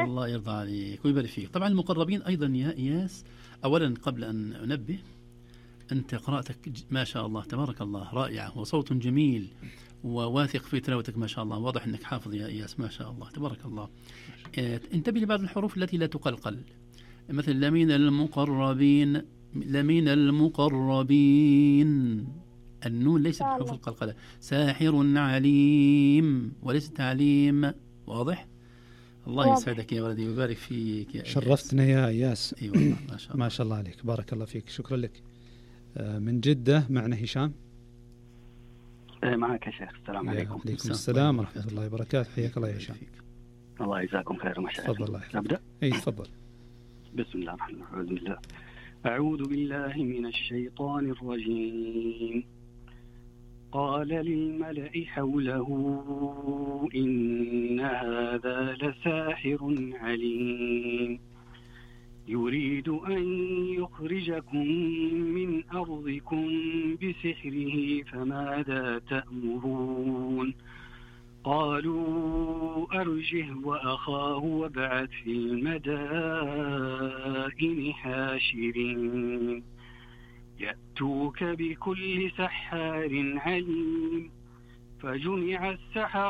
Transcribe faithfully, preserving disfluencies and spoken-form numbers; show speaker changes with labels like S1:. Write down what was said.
S1: الله يرضى عليك ويبارك فيك. طبعا المقربين أيضا يا إياس، أولا قبل أن أنبه، أنت قراءتك ما شاء الله تبارك الله رائعة، وصوت جميل، وواثق في تلاوتك ما شاء الله، واضح أنك حافظ يا إياس ما شاء الله تبارك الله. انتبه لبعض الحروف التي لا تقلقل، مثل لمن المقربين، لمن المقربين، النون ليست بحروف القلقلة. ساحر عليم وليس تعليم، واضح؟ الله يسعدك يا ولدي ويبارك فيك يا
S2: شرفتنا يا إياس.
S1: أي والله ما شاء الله.
S2: ما شاء الله عليك، بارك الله فيك، شكرا لك. من جدة معنا هشام.
S3: معك يا شيخ. السلام عليكم.
S2: عليكم السلام ورحمة الله وبركاته، حياك الله يا هشام.
S3: الله يجزاكم خير ومشاكل.
S2: تفضل الله.
S3: نبدأ.
S2: اي تفضل.
S3: بسم الله الرحمن الرحيم. أعوذ بالله من الشيطان الرجيم. قال للملأ حوله إن هذا لساحر عليم يريد أن يخرجكم من أرضكم بسحره فماذا تأمرون؟ قالوا أرجه وأخاه وابعث في المدائن حاشرين يأتوك بكل سحار عليم. فجمع السحرة